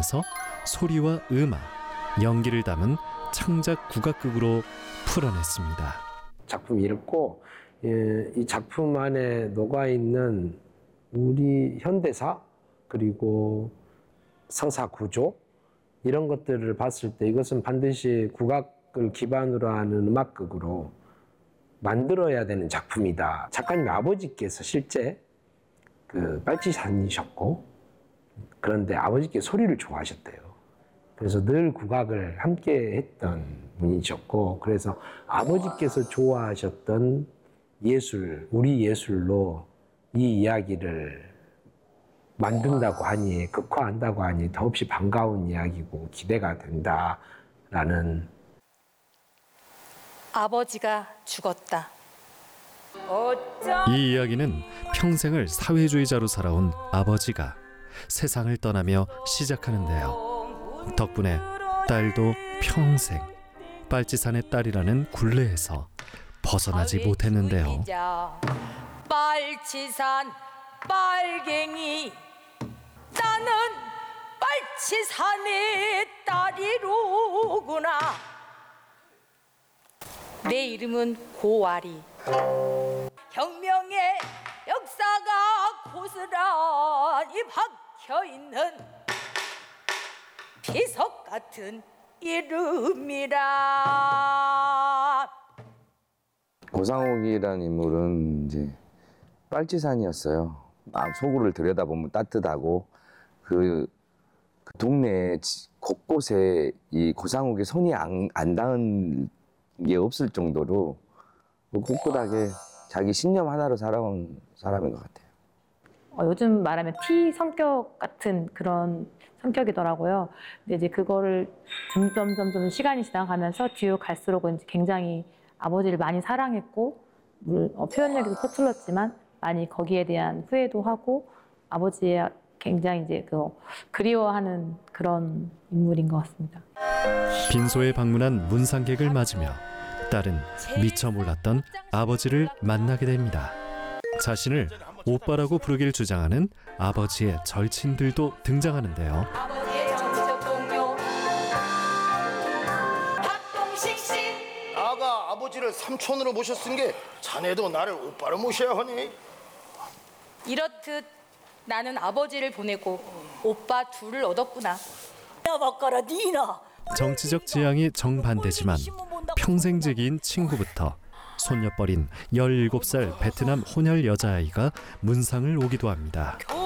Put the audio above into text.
이어서 소리와 음악, 연기를 담은 창작 국악극으로 풀어냈습니다. 작품이 읽고 이 작품 안에 녹아있는 우리 현대사 그리고 서사 구조 이런 것들을 봤을 때 이것은 반드시 국악을 기반으로 하는 음악극으로 만들어야 되는 작품이다. 작가님 아버지께서 실제 그 빨치산이셨고 그런데 아버지께 소리를 좋아하셨대요. 그래서 늘 국악을 함께 했던 분이셨고 그래서 아버지께서 좋아하셨던 예술, 우리 예술로 이 이야기를 만든다고 하니 극화한다고 하니 더없이 반가운 이야기고 기대가 된다라는. 아버지가 죽었다. 이 이야기는 평생을 사회주의자로 살아온 아버지가 세상을 떠나며 시작하는데요. 덕분에 딸도 평생 빨치산의 딸이라는 굴레에서 벗어나지 못했는데요. 빨치산 빨갱이 나는 빨치산의 딸이로구나. 내 이름은 고아리. 혁명의 역사가 고스란히 박혀있는 비석 같은 이름이라. 고상옥이라는 인물은 이제 빨치산이었어요. 속으로 들여다보면 따뜻하고 그 동네 곳곳에 이 고상옥의 손이 안 닿은 게 없을 정도로 꿋꿋하게 자기 신념 하나로 살아온 사람인 것 같아요. 요즘 말하면 T 성격 같은 그런 성격이더라고요. 근데 이제 그거를 점점 시간이 지나가면서 뒤로 갈수록 이제 굉장히 아버지를 많이 사랑했고 표현력에도 서툴렀지만 많이 거기에 대한 후회도 하고 아버지의 굉장히 이제 그리워하는 그런 인물인 것 같습니다. 빈소에 방문한 문상객을 맞으며 딸은 미처 몰랐던 아버지를 만나게 됩니다. 자신을 오빠라고 부르길 주장하는 아버지의 절친들도 등장하는데요. 아버지의 정치적 동료 박동식 씨. 나가 아버지를 삼촌으로 모셨은 게 자네도 나를 오빠로 모셔야 하니. 이렇듯 나는 아버지를 보내고 오빠 둘을 얻었구나. 야 바꿔라 니나. 정치적 지향이 정반대지만 평생지기인 친구부터 손녀뻘인 17살 베트남 혼혈 여자아이가 문상을 오기도 합니다.